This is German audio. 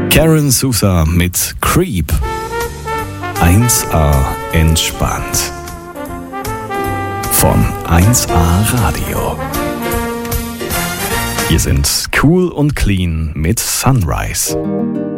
Karen Sousa mit Creep. 1A entspannt. Von 1A Radio. Wir sind cool und clean mit Sunrise.